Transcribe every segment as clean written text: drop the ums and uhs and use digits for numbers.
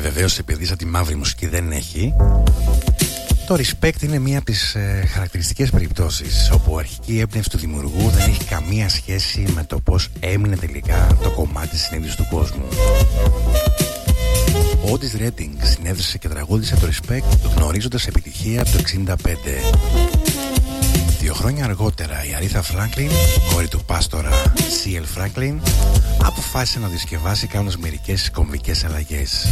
βεβαίως επειδή σαν τη μαύρη μουσική δεν έχει, το Respect είναι μία από τις χαρακτηριστικές περιπτώσεις όπου η αρχική έμπνευση του δημιουργού δεν έχει καμία σχέση με το πώς έμεινε τελικά το κομμάτι της συνείδησης του κόσμου. Ο Otis Redding συνέδρισε και τραγούδισε το Respect γνωρίζοντας επιτυχία το 1965. 2 χρόνια αργότερα η Aretha Franklin, κόρη του πάστορα C.L. Franklin, αποφάσισε να δισκευάσει κάνοντας μερικές κομβικές αλλαγές.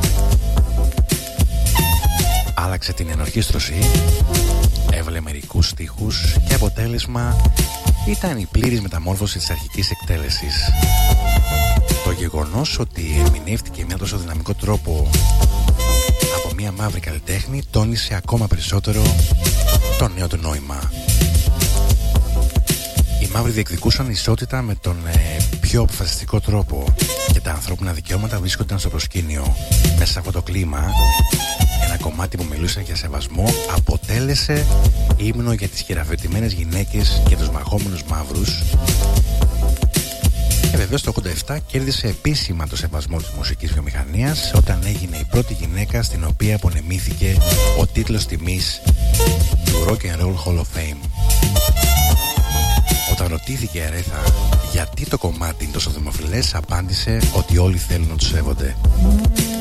Άλλαξε την ενορχήστρωση, έβαλε μερικούς στίχους και αποτέλεσμα ήταν η πλήρης μεταμόρφωση της αρχικής εκτέλεσης. Το γεγονός ότι ερμηνεύτηκε με τόσο δυναμικό τρόπο από μια μαύρη καλλιτέχνη τόνισε ακόμα περισσότερο το νέο του νόημα. Οι μαύροι διεκδικούσαν ισότητα με τον πιο αποφασιστικό τρόπο και τα ανθρώπινα δικαιώματα βρίσκονταν στο προσκήνιο. Μέσα σε αυτό το κλίμα, ένα κομμάτι που μιλούσε για σεβασμό αποτέλεσε ύμνο για τις χειραφετημένες γυναίκες και τους μαχόμενους μαύρους. Και βεβαίως το 87 κέρδισε επίσημα το σεβασμό της μουσικής βιομηχανίας όταν έγινε η πρώτη γυναίκα στην οποία απονεμήθηκε ο τίτλος τιμής του Rock and Roll Hall of Fame. Όταν ρωτήθηκε η Αρέθα γιατί το κομμάτι είναι τόσο δημοφιλές, απάντησε ότι όλοι θέλουν να τους σέβονται.